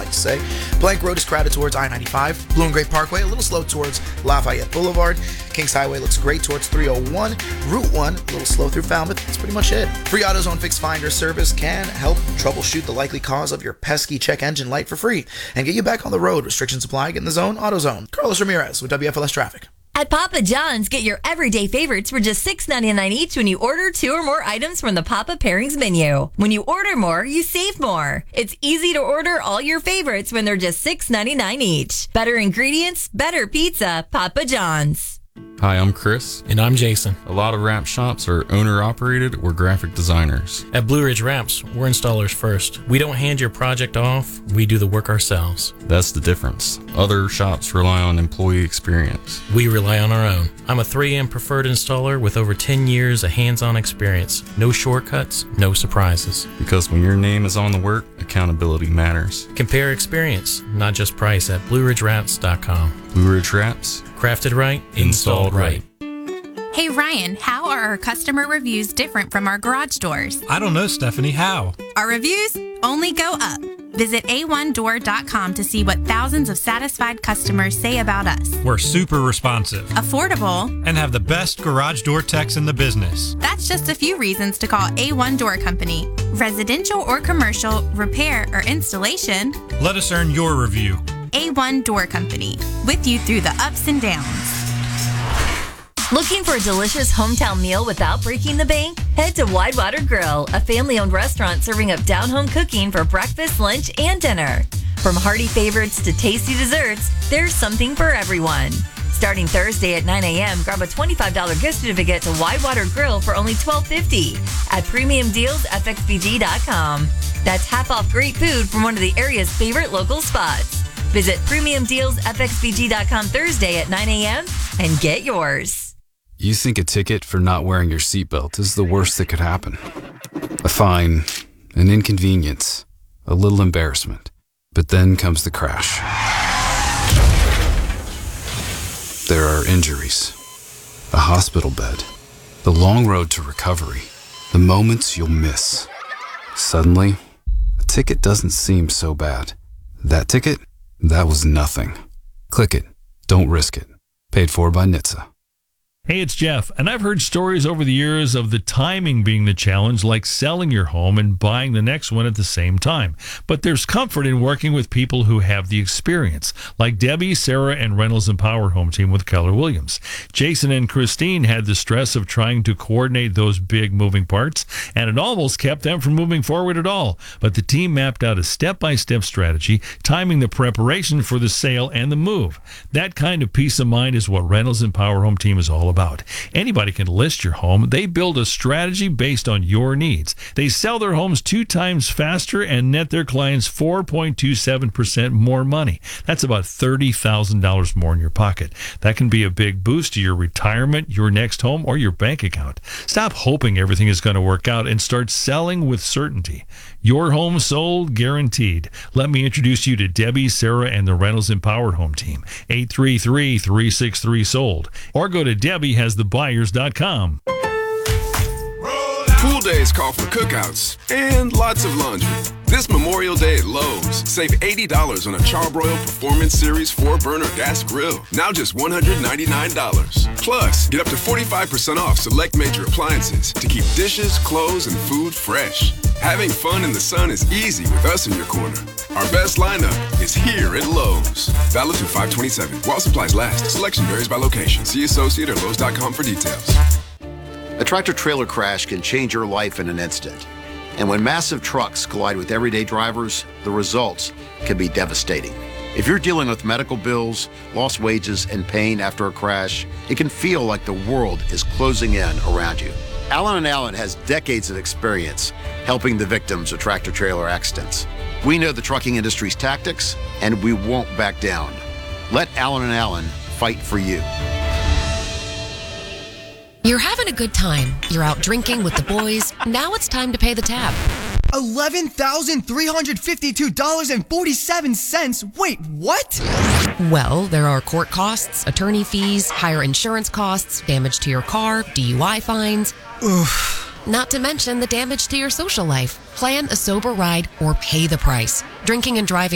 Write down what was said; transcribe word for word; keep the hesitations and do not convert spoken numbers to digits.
like to say. Blank Road is crowded towards I ninety-five. Blue and Gray Parkway, a little slow towards Lafayette Boulevard. Kings Highway looks great towards three oh one. Route one, a little slow through Falmouth. That's pretty much it. Free AutoZone Fix Finder service can help troubleshoot the likely cause of your pesky check engine light for free and get you back on the road. Restrictions apply. Get in the zone. AutoZone. Carlos Ramirez with W F L S Traffic. At Papa John's, get your everyday favorites for just six ninety-nine each when you order two or more items from the Papa Pairings menu. When you order more, you save more. It's easy to order all your favorites when they're just six ninety-nine each. Better ingredients, better pizza. Papa John's. Hi, I'm Chris. And I'm Jason. A lot of ramp shops are owner-operated or graphic designers. At Blue Ridge Ramps, we're installers first. We don't hand your project off. We do the work ourselves. That's the difference. Other shops rely on employee experience. We rely on our own. I'm a three M preferred installer with over ten years of hands-on experience. No shortcuts, no surprises. Because when your name is on the work, accountability matters. Compare experience, not just price, at blue ridge ramps dot com. Blue Ridge Ramps. Crafted right, installed right. Hey Ryan, how are our customer reviews different from our garage doors? I don't know, Stephanie. How? Our reviews only go up. Visit A one door dot com to see what thousands of satisfied customers say about us. We're super responsive, affordable, and have the best garage door techs in the business. That's just a few reasons to call A one Door Company. Residential or commercial, repair or installation. Let us earn your review. A one Door Company, with you through the ups and downs. Looking for a delicious hometown meal without breaking the bank? Head to Widewater Grill, a family-owned restaurant serving up down-home cooking for breakfast, lunch, and dinner. From hearty favorites to tasty desserts, there's something for everyone. Starting Thursday at nine a.m., grab a twenty-five dollars gift certificate to Widewater Grill for only twelve fifty at premium deals f x b g dot com. That's half off great food from one of the area's favorite local spots. Visit premium deals f x b g dot com Thursday at nine a.m. and get yours. You think a ticket for not wearing your seatbelt is the worst that could happen. A fine, an inconvenience, a little embarrassment. But then comes the crash. There are injuries, a hospital bed, the long road to recovery, the moments you'll miss. Suddenly, a ticket doesn't seem so bad. That ticket? That was nothing. Click it. Don't risk it. Paid for by N H T S A. Hey, it's Jeff, and I've heard stories over the years of the timing being the challenge, like selling your home and buying the next one at the same time. But there's comfort in working with people who have the experience, like Debbie, Sarah, and Reynolds and Power Home Team with Keller Williams. Jason and Christine had the stress of trying to coordinate those big moving parts, and it almost kept them from moving forward at all. But the team mapped out a step-by-step strategy, timing the preparation for the sale and the move. That kind of peace of mind is what Reynolds and Power Home Team is all about. About. Anybody can list your home. They build a strategy based on your needs. They sell their homes two times faster and net their clients four point two seven percent more money. That's about thirty thousand dollars more in your pocket. That can be a big boost to your retirement, your next home, or your bank account. Stop hoping everything is going to work out and start selling with certainty. Your home sold, guaranteed. Let me introduce you to Debbie, Sarah, and the Reynolds Empowered Home Team. eight three three, three six three, sold. Or go to debbie has the buyers dot com. Pool days call for cookouts and lots of laundry. This Memorial Day at Lowe's, save eighty dollars on a Charbroil Performance Series four burner gas grill. Now just one hundred ninety-nine dollars. Plus, get up to forty-five percent off select major appliances to keep dishes, clothes, and food fresh. Having fun in the sun is easy with us in your corner. Our best lineup is here at Lowe's. Valid through five twenty-seven. While supplies last. Selection varies by location. See associate or lowes dot com for details. A tractor-trailer crash can change your life in an instant. And when massive trucks collide with everyday drivers, the results can be devastating. If you're dealing with medical bills, lost wages, and pain after a crash, it can feel like the world is closing in around you. Allen and Allen has decades of experience helping the victims of tractor-trailer accidents. We know the trucking industry's tactics, and we won't back down. Let Allen and Allen fight for you. You're having a good time. You're out drinking with the boys. Now it's time to pay the tab. eleven thousand three hundred fifty-two dollars and forty-seven cents. Wait, what? Well, there are court costs, attorney fees, higher insurance costs, damage to your car, D U I fines. Oof. Not to mention the damage to your social life. Plan a sober ride or pay the price. Drinking and driving